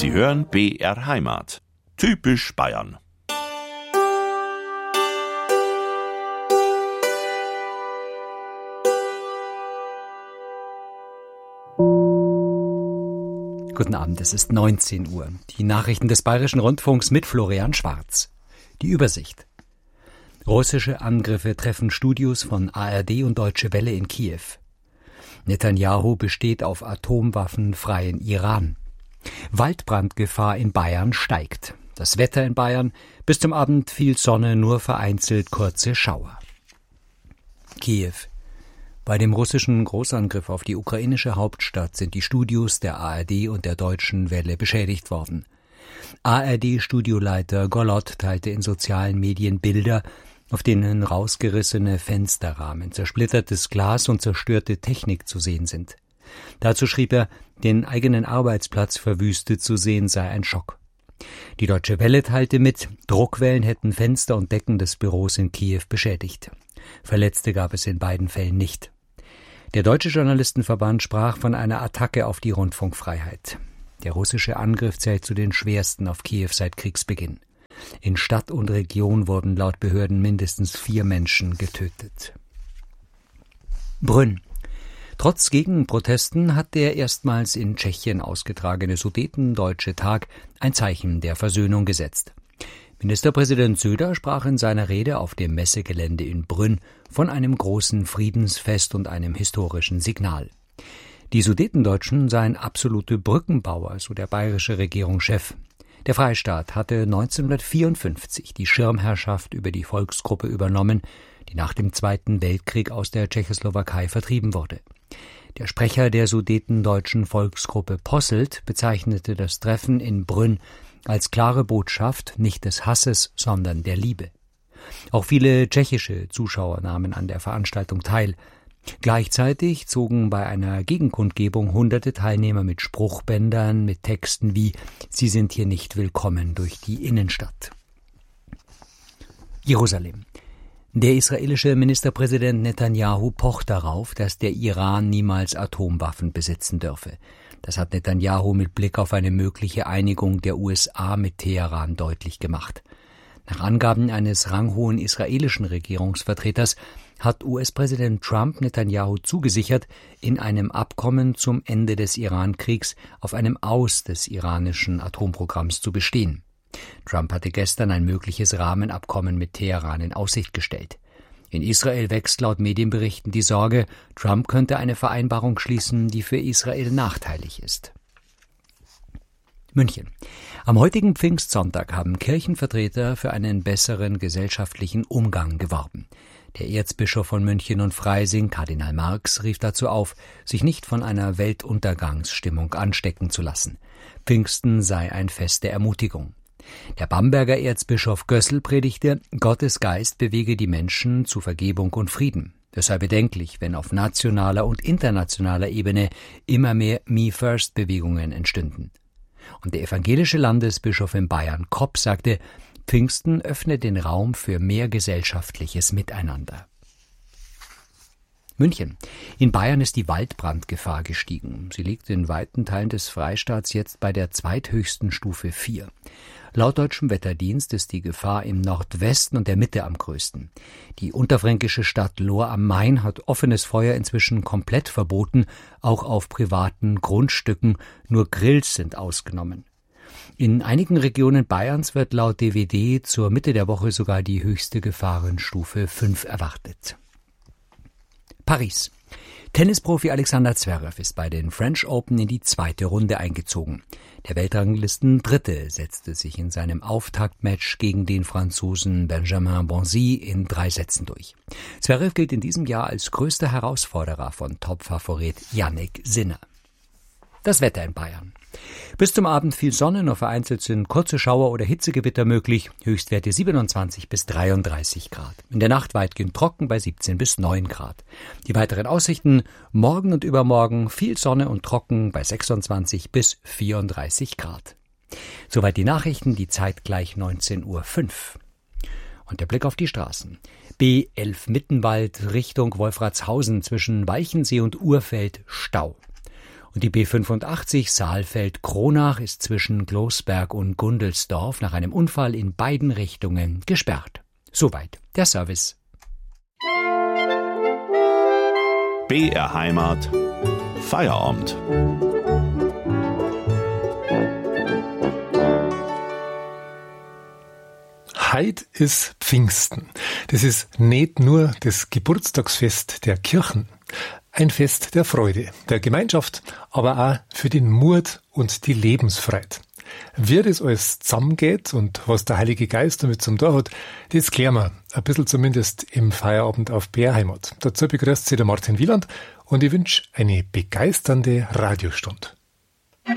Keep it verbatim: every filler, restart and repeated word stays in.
Sie hören B R Heimat. Typisch Bayern. Guten Abend, es ist neunzehn Uhr. Die Nachrichten des Bayerischen Rundfunks mit Florian Schwarz. Die Übersicht. Russische Angriffe treffen Studios von A R D und Deutsche Welle in Kiew. Netanjahu besteht auf atomwaffenfreien Iran. Waldbrandgefahr in Bayern steigt. Das Wetter in Bayern: bis zum Abend viel Sonne, nur vereinzelt kurze Schauer. Kiew. Bei dem russischen Großangriff auf die ukrainische Hauptstadt sind die Studios der A R D und der Deutschen Welle beschädigt worden. A R D-Studioleiter Golot teilte in sozialen Medien Bilder, auf denen rausgerissene Fensterrahmen, zersplittertes Glas und zerstörte Technik zu sehen sind. Dazu schrieb er, den eigenen Arbeitsplatz verwüstet zu sehen sei ein Schock. Die Deutsche Welle teilte mit, Druckwellen hätten Fenster und Decken des Büros in Kiew beschädigt. Verletzte gab es in beiden Fällen nicht. Der Deutsche Journalistenverband sprach von einer Attacke auf die Rundfunkfreiheit. Der russische Angriff zählt zu den schwersten auf Kiew seit Kriegsbeginn. In Stadt und Region wurden laut Behörden mindestens vier Menschen getötet. Brünn. Trotz Gegenprotesten hat der erstmals in Tschechien ausgetragene Sudetendeutsche Tag ein Zeichen der Versöhnung gesetzt. Ministerpräsident Söder sprach in seiner Rede auf dem Messegelände in Brünn von einem großen Friedensfest und einem historischen Signal. Die Sudetendeutschen seien absolute Brückenbauer, so der bayerische Regierungschef. Der Freistaat hatte neunzehnhundertvierundfünfzig die Schirmherrschaft über die Volksgruppe übernommen, die nach dem Zweiten Weltkrieg aus der Tschechoslowakei vertrieben wurde. Der Sprecher der Sudetendeutschen Volksgruppe Posselt bezeichnete das Treffen in Brünn als klare Botschaft nicht des Hasses, sondern der Liebe. Auch viele tschechische Zuschauer nahmen an der Veranstaltung teil. Gleichzeitig zogen bei einer Gegenkundgebung hunderte Teilnehmer mit Spruchbändern mit Texten wie »Sie sind hier nicht willkommen« durch die Innenstadt. Jerusalem. Der israelische Ministerpräsident Netanjahu pocht darauf, dass der Iran niemals Atomwaffen besitzen dürfe. Das hat Netanjahu mit Blick auf eine mögliche Einigung der U S A mit Teheran deutlich gemacht. Nach Angaben eines ranghohen israelischen Regierungsvertreters hat U S-Präsident Trump Netanjahu zugesichert, in einem Abkommen zum Ende des Iran-Kriegs auf einem Aus des iranischen Atomprogramms zu bestehen. Trump hatte gestern ein mögliches Rahmenabkommen mit Teheran in Aussicht gestellt. In Israel wächst laut Medienberichten die Sorge, Trump könnte eine Vereinbarung schließen, die für Israel nachteilig ist. München. Am heutigen Pfingstsonntag haben Kirchenvertreter für einen besseren gesellschaftlichen Umgang geworben. Der Erzbischof von München und Freising, Kardinal Marx, rief dazu auf, sich nicht von einer Weltuntergangsstimmung anstecken zu lassen. Pfingsten sei ein Fest der Ermutigung. Der Bamberger Erzbischof Gößl predigte, Gottes Geist bewege die Menschen zu Vergebung und Frieden. Es sei bedenklich, wenn auf nationaler und internationaler Ebene immer mehr Me-First-Bewegungen entstünden. Und der evangelische Landesbischof in Bayern, Kopp, sagte, Pfingsten öffne den Raum für mehr gesellschaftliches Miteinander. München. In Bayern ist die Waldbrandgefahr gestiegen. Sie liegt in weiten Teilen des Freistaats jetzt bei der zweithöchsten Stufe vier. Laut deutschem Wetterdienst ist die Gefahr im Nordwesten und der Mitte am größten. Die unterfränkische Stadt Lohr am Main hat offenes Feuer inzwischen komplett verboten, auch auf privaten Grundstücken, nur Grills sind ausgenommen. In einigen Regionen Bayerns wird laut D W D zur Mitte der Woche sogar die höchste Gefahrenstufe fünf erwartet. Paris. Tennisprofi Alexander Zverev ist bei den French Open in die zweite Runde eingezogen. Der Weltranglisten-Dritte setzte sich in seinem Auftaktmatch gegen den Franzosen Benjamin Bonzi in drei Sätzen durch. Zverev gilt in diesem Jahr als größter Herausforderer von Topfavorit Jannik Sinner. Das Wetter in Bayern. Bis zum Abend viel Sonne, nur vereinzelt sind kurze Schauer oder Hitzegewitter möglich, Höchstwerte siebenundzwanzig bis dreiunddreißig Grad. In der Nacht weitgehend trocken bei siebzehn bis neun Grad. Die weiteren Aussichten: morgen und übermorgen viel Sonne und trocken bei sechsundzwanzig bis vierunddreißig Grad. Soweit die Nachrichten, die Zeit gleich neunzehn Uhr fünf. Und der Blick auf die Straßen. B elf Mittenwald Richtung Wolfratshausen zwischen Walchensee und Urfeld Stau. Und die B fünfundachtzig Saalfeld-Kronach ist zwischen Glosberg und Gundelsdorf nach einem Unfall in beiden Richtungen gesperrt. Soweit der Service. B R Heimat. Feierabend. Heut ist Pfingsten. Das ist nicht nur das Geburtstagsfest der Kirchen. Ein Fest der Freude, der Gemeinschaft, aber auch für den Mut und die Lebensfreude. Wie das alles zusammengeht und was der Heilige Geist damit zum Tor hat, das klären wir, ein bisschen zumindest im Feierabend auf B R Heimat. Dazu begrüßt Sie der Martin Wieland und ich wünsche eine begeisternde Radiostunde.